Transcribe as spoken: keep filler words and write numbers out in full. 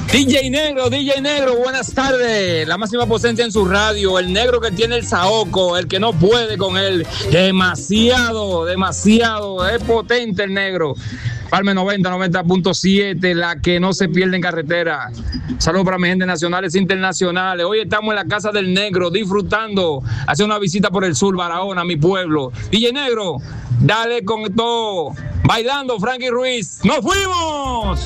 D J Negro, D J Negro, buenas tardes. La máxima potencia en su radio, el negro que tiene el saoco, el que no puede con él. Demasiado, demasiado, es potente el negro. Palme noventa, noventa punto siete, la que no se pierde en carretera. Saludos para mi gente nacionales e internacionales. Hoy estamos en la casa del negro, disfrutando, hacer una visita por el sur, Barahona, mi pueblo. D J Negro, dale con todo. Bailando, Frankie Ruiz. ¡Nos fuimos!